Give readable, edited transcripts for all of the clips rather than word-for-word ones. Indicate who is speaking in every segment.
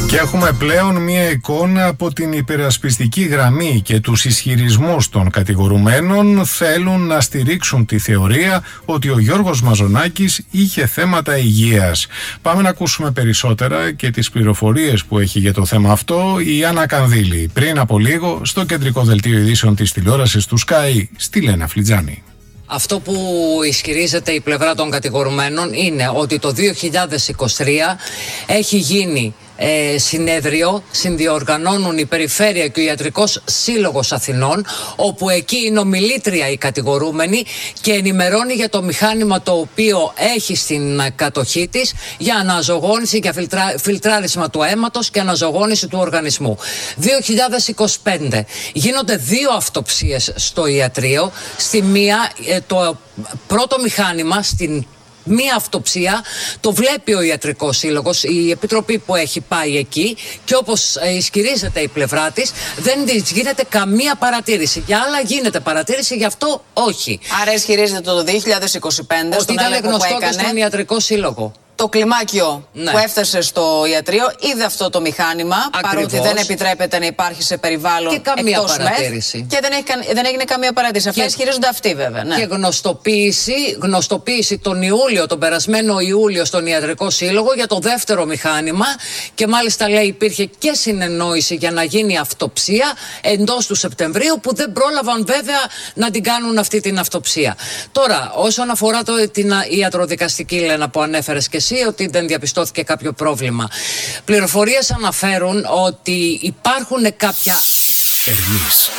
Speaker 1: Και έχουμε πλέον μία εικόνα από την υπερασπιστική γραμμή και τους ισχυρισμούς των κατηγορουμένων. Θέλουν να στηρίξουν τη θεωρία ότι ο Γιώργος Μαζονάκης είχε θέματα υγείας. Πάμε να ακούσουμε περισσότερα και τις πληροφορίες που έχει για το θέμα αυτό η Άννα Κανδύλη πριν από λίγο στο κεντρικό δελτίο ειδήσεων της τηλεόρασης του Sky στη Λένα Φλιτζάνη.
Speaker 2: Αυτό που ισχυρίζεται η πλευρά των κατηγορουμένων είναι ότι το 2023 έχει γίνει συνέδριο, συνδιοργανώνουν η Περιφέρεια και ο Ιατρικός Σύλλογος Αθηνών, όπου εκεί είναι ομιλήτρια η κατηγορούμενη και ενημερώνει για το μηχάνημα το οποίο έχει στην κατοχή της για αναζωογόνηση, για φιλτράρισμα του αίματος και αναζωογόνηση του οργανισμού. 2025 γίνονται 2 αυτοψίες στο ιατρείο. Στη μία, το πρώτο μηχάνημα στην μία αυτοψία το βλέπει ο Ιατρικός Σύλλογος, η επιτροπή που έχει πάει εκεί, και όπως ισχυρίζεται η πλευρά της, δεν της γίνεται καμία παρατήρηση. Για άλλα γίνεται παρατήρηση, γι' αυτό όχι.
Speaker 3: Άρα ισχυρίζεται το 2025
Speaker 2: ότι ήταν γνωστό και στον Ιατρικό Σύλλογο.
Speaker 3: Το κλιμάκιο που έφτασε στο ιατρείο είδε αυτό το μηχάνημα, παρότι δεν επιτρέπεται να υπάρχει σε περιβάλλον
Speaker 2: και καμία παρατήρηση.
Speaker 3: Και δεν έγινε καμία παρατήρηση. Αυτά ισχυρίζονται αυτοί βέβαια. Ναι.
Speaker 2: Και γνωστοποίηση τον περασμένο Ιούλιο στον Ιατρικό Σύλλογο για το δεύτερο μηχάνημα, και μάλιστα λέει υπήρχε και συνεννόηση για να γίνει αυτοψία εντός του Σεπτεμβρίου, που δεν πρόλαβαν βέβαια να την κάνουν αυτή την αυτοψία. Τώρα, όσον αφορά την ιατροδικαστική, Λένα, που ανέφερες και εσύ, ότι δεν διαπιστώθηκε κάποιο πρόβλημα. Πληροφορίες αναφέρουν ότι υπάρχουν κάποια...
Speaker 4: Ερμής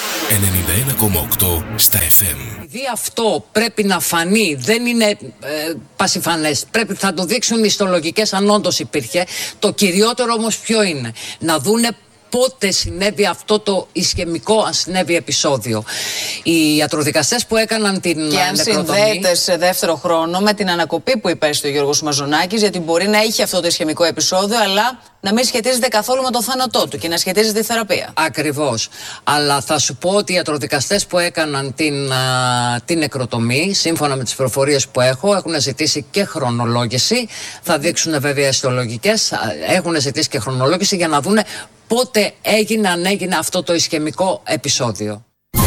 Speaker 4: 91,8 στα FM.
Speaker 2: Επειδή αυτό πρέπει να φανεί, δεν είναι πασιφανές, θα το δείξουν οι ιστολογικές αν όντως υπήρχε. Το κυριότερο όμως ποιο είναι? Να δούνε πότε συνέβη αυτό το ισχυμικό, αν συνέβη επεισόδιο. Οι ιατροδικαστές που έκαναν την νεκροτομή... Και αν συνδέεται σε δεύτερο χρόνο με την ανακοπή που υπέστη ο Γιώργος Μαζονάκης, γιατί μπορεί να είχε αυτό το ισχυμικό επεισόδιο, αλλά να μην σχετίζεται καθόλου με το θάνατό του και να σχετίζεται τη θεραπεία. Ακριβώς. Αλλά θα σου πω ότι οι ιατροδικαστές που έκαναν την νεκροτομή, σύμφωνα με τις πληροφορίες που έχω, έχουν ζητήσει και χρονολόγηση. Θα δείξουν βέβαια ιστολογικές, έχουν ζητήσει και χρονολόγηση για να δούνε πότε αν έγινε αυτό το ισχυμικό επεισόδιο.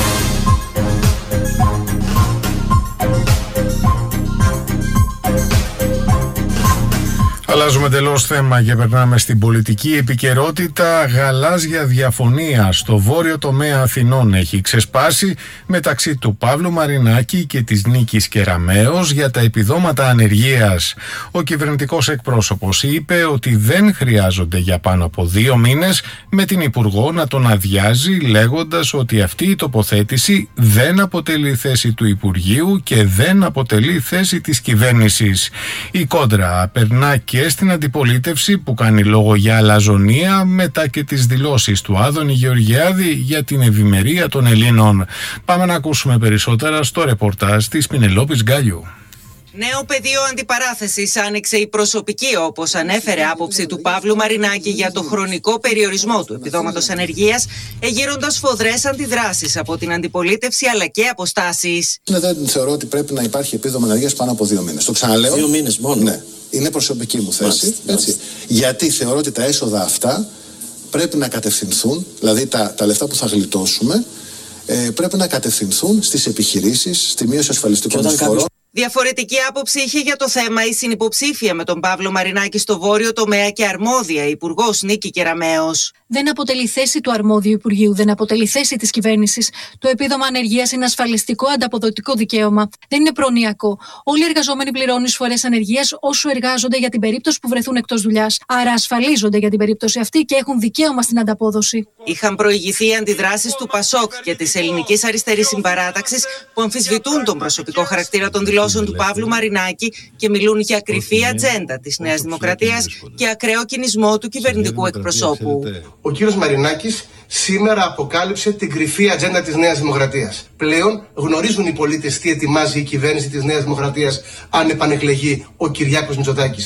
Speaker 1: Αλλάζουμε τελώς θέμα και περνάμε στην πολιτική επικαιρότητα. Γαλάζια διαφωνία στο βόρειο τομέα Αθηνών έχει ξεσπάσει μεταξύ του Παύλου Μαρινάκη και της Νίκης Κεραμέως για τα επιδόματα ανεργίας. Ο κυβερνητικός εκπρόσωπος είπε ότι δεν χρειάζονται για πάνω από 2 μήνες, με την Υπουργό να τον αδειάζει, λέγοντας ότι αυτή η τοποθέτηση δεν αποτελεί θέση του Υπουργείου και δεν αποτελεί θέση της κυβέρνησης. Η κόντρα περνά και στην αντιπολίτευση που κάνει λόγο για αλαζονία μετά και τις δηλώσεις του Άδωνη Γεωργιάδη για την ευημερία των Ελλήνων. Πάμε να ακούσουμε περισσότερα στο ρεπορτάζ της Πινελόπης Γκάλιου.
Speaker 5: Νέο πεδίο αντιπαράθεσης άνοιξε η προσωπική, όπως ανέφερε, άποψη του Παύλου Μαρινάκη για το χρονικό περιορισμό του επιδόματος ανεργίας, εγείροντας σφοδρές αντιδράσεις από την αντιπολίτευση αλλά και αποστάσεις.
Speaker 6: Δεν θεωρώ ότι πρέπει να υπάρχει επίδομα ανεργίας πάνω από 2 μήνες. Το ξαναλέω. 2 μήνες μόνο. Ναι. Είναι προσωπική μου θέση. Έτσι. Γιατί θεωρώ ότι τα έσοδα αυτά πρέπει να κατευθυνθούν, δηλαδή τα λεφτά που θα γλιτώσουμε, πρέπει να κατευθυνθούν στις επιχειρήσεις, στη μείωση ασφαλιστικών εισφορών.
Speaker 5: Διαφορετική άποψη είχε για το θέμα η συνυποψήφια με τον Παύλο Μαρινάκη στο βόρειο τομέα και αρμόδια υπουργός Νίκη Κεραμέως.
Speaker 7: Δεν αποτελεί θέση του αρμόδιου Υπουργείου, δεν αποτελεί θέση της κυβέρνησης. Το επίδομα ανεργίας είναι ασφαλιστικό ανταποδοτικό δικαίωμα. Δεν είναι προνοιακό. Όλοι οι εργαζόμενοι πληρώνουν εισφορές ανεργίας όσο εργάζονται για την περίπτωση που βρεθούν εκτός δουλειάς. Άρα ασφαλίζονται για την περίπτωση αυτή και έχουν δικαίωμα στην ανταπόδοση.
Speaker 5: Είχαν προηγηθεί οι αντιδράσεις του ΠΑΣΟΚ και της Ελληνικής Αριστερής Συμπαράταξης που αμφισβητούν τον προσωπικό χαρακτήρα των δηλώσεων του Παύλου Μαρινάκη και μιλούν για κρυφή ατζέντα της Νέας Δημοκρατίας και ακραίο κινησμό του κυβερνητικού εκπροσώπου.
Speaker 8: Ο κύριος Μαρινάκης σήμερα αποκάλυψε την κρυφή ατζέντα της Νέας Δημοκρατίας. Πλέον γνωρίζουν οι πολίτες τι ετοιμάζει η κυβέρνηση της Νέας Δημοκρατίας αν επανεκλεγεί ο Κυριάκος Μητσοτάκης.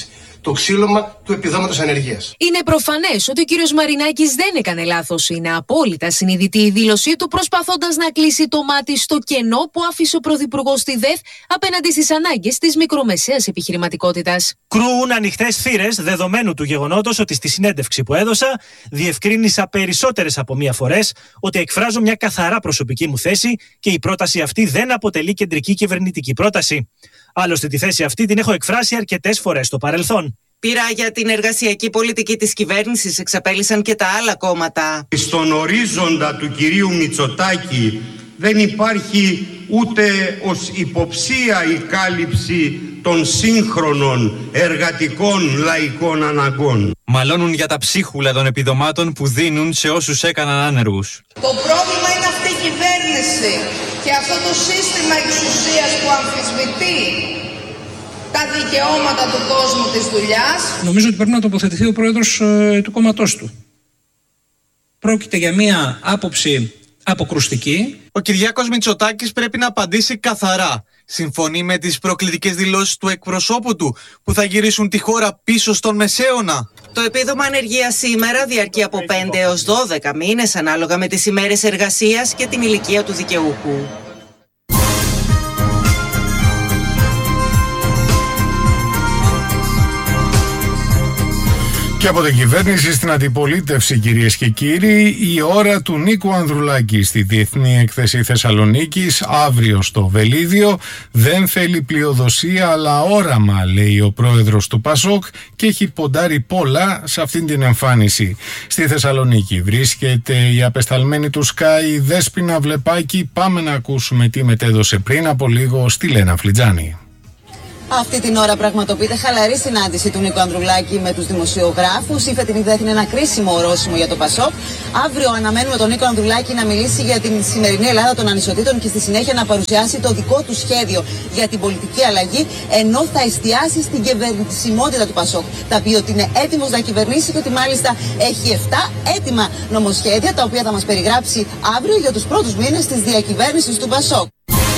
Speaker 8: το ξύλωμα του επιδόματος ανεργίας.
Speaker 9: Είναι προφανές ότι ο κύριος Μαρινάκης δεν έκανε λάθος. Είναι απόλυτα συνειδητή η δήλωσή του, προσπαθώντας να κλείσει το μάτι στο κενό που άφησε ο πρωθυπουργός στη ΔΕΘ απέναντι στις ανάγκες της μικρομεσαίας επιχειρηματικότητας.
Speaker 10: Κρούουν ανοιχτές θύρες δεδομένου του γεγονότος ότι στη συνέντευξη που έδωσα διευκρίνησα περισσότερες από μία φορές ότι εκφράζω μια καθαρά προσωπική μου θέση και η πρόταση αυτή δεν αποτελεί κεντρική κυβερνητική πρόταση. Άλλωστε, τη θέση αυτή την έχω εκφράσει αρκετές φορές στο παρελθόν.
Speaker 5: Πειρά για την εργασιακή πολιτική της κυβέρνησης εξαπέλυσαν και τα άλλα κόμματα.
Speaker 11: Στον ορίζοντα του κυρίου Μητσοτάκη δεν υπάρχει ούτε ως υποψία η κάλυψη των σύγχρονων εργατικών λαϊκών αναγκών.
Speaker 12: Μαλώνουν για τα ψίχουλα των επιδομάτων που δίνουν σε όσους έκαναν άνεργους.
Speaker 13: Το πρόβλημα είναι αυτή η κυβέρνηση και αυτό το σύστημα εξουσίας που αμφισβητεί τα δικαιώματα του κόσμου της δουλειάς.
Speaker 14: Νομίζω ότι πρέπει να τοποθετηθεί ο πρόεδρος του κόμματός του. Πρόκειται για μία άποψη αποκρουστική.
Speaker 15: Ο Κυριάκος Μητσοτάκης πρέπει να απαντήσει καθαρά. Συμφωνεί με τις προκλητικές δηλώσεις του εκπροσώπου του που θα γυρίσουν τη χώρα πίσω στον μεσαίωνα.
Speaker 5: Το επίδομα ανεργίας σήμερα διαρκεί από 5 έως 12 μήνες ανάλογα με τις ημέρες εργασίας και την ηλικία του δικαιούχου.
Speaker 1: Και από την κυβέρνηση στην αντιπολίτευση, κυρίες και κύριοι, η ώρα του Νίκου Ανδρουλάκη στη Διεθνή Έκθεση Θεσσαλονίκης, αύριο στο Βελίδιο. Δεν θέλει πλειοδοσία αλλά όραμα, λέει ο πρόεδρος του ΠΑΣΟΚ, και έχει ποντάρει πολλά σε αυτήν την εμφάνιση. Στη Θεσσαλονίκη βρίσκεται η απεσταλμένη του Sky Δέσποινα Βλεπάκη. Πάμε να ακούσουμε τι μετέδωσε πριν από λίγο στη Λένα Φλιτζάνη.
Speaker 16: Αυτή την ώρα πραγματοποιείται χαλαρή συνάντηση του Νίκου Ανδρουλάκη με τους δημοσιογράφους. Η φετινή ΔΕΘ είναι ένα κρίσιμο ορόσημο για το ΠΑΣΟΚ. Αύριο αναμένουμε τον Νίκο Ανδρουλάκη να μιλήσει για την σημερινή Ελλάδα των ανισοτήτων και στη συνέχεια να παρουσιάσει το δικό του σχέδιο για την πολιτική αλλαγή, ενώ θα εστιάσει στην κυβερνησιμότητα του ΠΑΣΟΚ. Θα πει ότι είναι έτοιμος να κυβερνήσει και ότι μάλιστα έχει 7 έτοιμα νομοσχέδια, τα οποία θα μας περιγράψει αύριο για τους πρώτους μήνες της διακυβέρνησης του ΠΑΣΟΚ.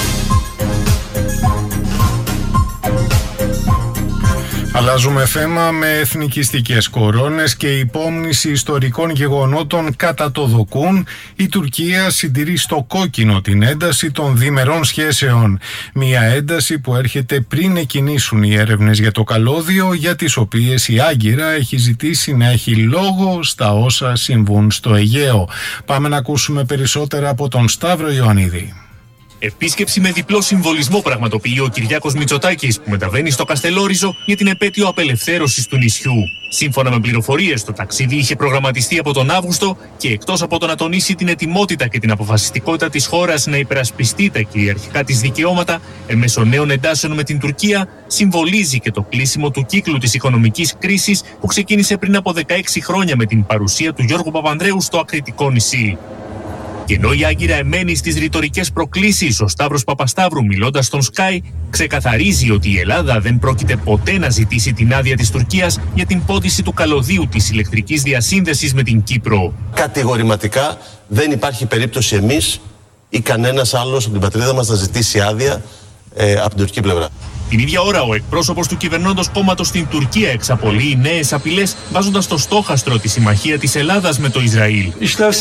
Speaker 1: Αλλάζουμε θέμα με εθνικιστικές κορώνες και υπόμνηση ιστορικών γεγονότων κατά το δοκούν. Η Τουρκία συντηρεί στο κόκκινο την ένταση των διμερών σχέσεων. Μια ένταση που έρχεται πριν εκκινήσουν οι έρευνες για το καλώδιο, για τις οποίες η Άγκυρα έχει ζητήσει να έχει λόγο στα όσα συμβούν στο Αιγαίο. Πάμε να ακούσουμε περισσότερα από τον Σταύρο Ιωαννίδη.
Speaker 17: Επίσκεψη με διπλό συμβολισμό πραγματοποιεί ο Κυριάκος Μητσοτάκης, που μεταβαίνει στο Καστελόριζο για την επέτειο απελευθέρωσης του νησιού. Σύμφωνα με πληροφορίες, το ταξίδι είχε προγραμματιστεί από τον Αύγουστο και εκτός από το να τονίσει την ετοιμότητα και την αποφασιστικότητα της χώρας να υπερασπιστεί τα κυριαρχικά της δικαιώματα μέσω νέων εντάσεων με την Τουρκία, συμβολίζει και το κλείσιμο του κύκλου της οικονομικής κρίσης που ξεκίνησε πριν από 16 χρόνια με την παρουσία του Γιώργου Παπανδρέου στο ακριτικό νησί. Και ενώ η Άγκυρα εμένει στις ρητορικές προκλήσεις, ο Σταύρος Παπασταύρου, μιλώντας στον Sky, ξεκαθαρίζει ότι η Ελλάδα δεν πρόκειται ποτέ να ζητήσει την άδεια της Τουρκίας για την πώληση του καλωδίου της ηλεκτρικής διασύνδεσης με την Κύπρο.
Speaker 18: Κατηγορηματικά δεν υπάρχει περίπτωση εμείς ή κανένας άλλος από την πατρίδα μας να ζητήσει άδεια από την τουρκική πλευρά.
Speaker 17: Την ίδια ώρα, ο εκπρόσωπος του κυβερνώντος κόμματος στην Τουρκία εξαπολύει νέες απειλές, βάζοντας στο στόχαστρο τη συμμαχία της Ελλάδας με το Ισραήλ.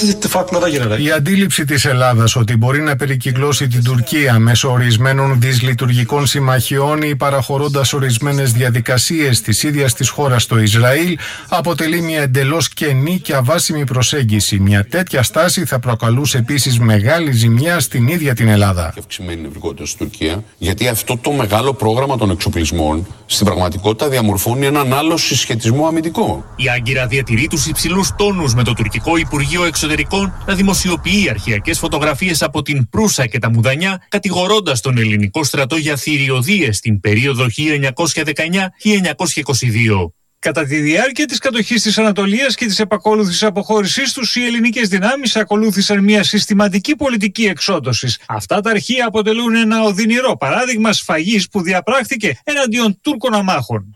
Speaker 1: Η αντίληψη της Ελλάδας ότι μπορεί να περικυκλώσει την Τουρκία μέσω ορισμένων δυσλειτουργικών συμμαχιών ή παραχωρώντας ορισμένες διαδικασίες της ίδιας της χώρας στο Ισραήλ, αποτελεί μια εντελώς κενή και αβάσιμη προσέγγιση. Μια τέτοια στάση θα προκαλούσε επίσης μεγάλη ζημιά στην ίδια την Ελλάδα.
Speaker 19: Αυξημένη νευρικότητα στην Τουρκία, γιατί αυτό το μεγάλο πρόγραμμα των εξοπλισμών στην πραγματικότητα διαμορφώνει έναν άλλο συσχετισμό αμυντικό.
Speaker 17: Η Άγκυρα διατηρεί τους υψηλούς τόνους με το τουρκικό Υπουργείο Εξωτερικών να δημοσιοποιεί αρχαιακές φωτογραφίες από την Προύσα και τα Μουδανιά, κατηγορώντας τον ελληνικό στρατό για θηριωδίες στην περίοδο 1919-1922.
Speaker 20: Κατά τη διάρκεια της κατοχής της Ανατολίας και της επακόλουθης αποχώρησής τους, οι ελληνικές δυνάμεις ακολούθησαν μια συστηματική πολιτική εξόντωσης. Αυτά τα αρχεία αποτελούν ένα οδυνηρό παράδειγμα σφαγής που διαπράχθηκε εναντίον Τούρκων αμάχων.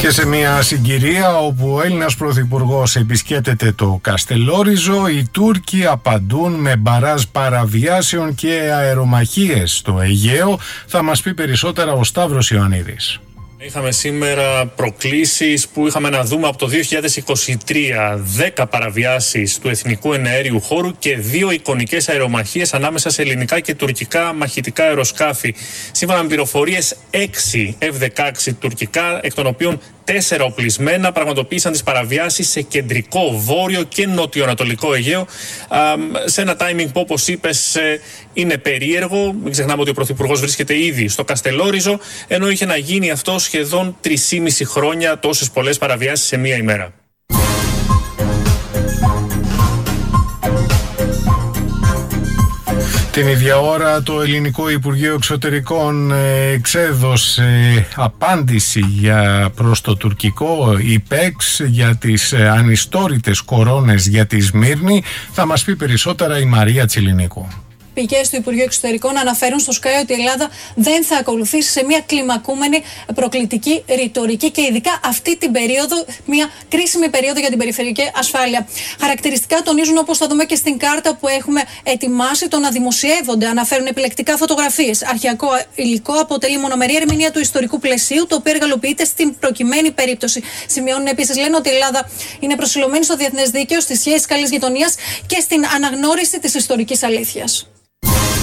Speaker 1: Και σε μια συγκυρία όπου ο Έλληνας Πρωθυπουργός επισκέπτεται το Καστελόριζο, οι Τούρκοι απαντούν με μπαράζ παραβιάσεων και αερομαχίες στο Αιγαίο. Θα μας πει περισσότερα ο Σταύρος Ιωαννίδης.
Speaker 17: Είχαμε σήμερα προκλήσεις που είχαμε να δούμε από το 2023, 10 παραβιάσεις του εθνικού εναέριου χώρου και 2 εικονικές αερομαχίες ανάμεσα σε ελληνικά και τουρκικά μαχητικά αεροσκάφη. Σύμφωνα με πληροφορίες, 6 F-16 τουρκικά, εκ των οποίων 4 οπλισμένα, πραγματοποίησαν τις παραβιάσεις σε κεντρικό, βόρειο και νοτιοανατολικό Αιγαίο, σε ένα timing που, όπως είπες, είναι περίεργο. Μην ξεχνάμε ότι ο Πρωθυπουργός βρίσκεται ήδη στο Καστελόριζο, ενώ είχε να γίνει αυτό σχεδόν 3,5 χρόνια, τόσες πολλές παραβιάσεις σε μία ημέρα.
Speaker 1: Την ίδια ώρα το Ελληνικό Υπουργείο Εξωτερικών εξέδωσε απάντηση προς το τουρκικό ΙΠΕΞ για τις ανιστόρητες κορώνες για τη Σμύρνη. Θα μας πει περισσότερα η Μαρία Τσιλινίκου.
Speaker 7: Πηγές του Υπουργείου Εξωτερικών αναφέρουν στο Sky ότι η Ελλάδα δεν θα ακολουθήσει σε μια κλιμακούμενη προκλητική ρητορική και ειδικά αυτή την περίοδο, μια κρίσιμη περίοδο για την περιφερειακή ασφάλεια. Χαρακτηριστικά τονίζουν, όπως θα δούμε και στην κάρτα που έχουμε ετοιμάσει, το να δημοσιεύονται, αναφέρουν επιλεκτικά φωτογραφίες. Αρχαιακό υλικό αποτελεί μονομερή ερμηνεία του ιστορικού πλαισίου, το οποίο εργαλοποιείται στην προκειμένη περίπτωση. Σημειώνουν επίσης, λένε ότι η Ελλάδα είναι προσιλωμένη στο διεθνές δίκαιο, στις σχέσεις καλής γειτονίας και στην αναγνώριση της ιστορικής αλήθειας.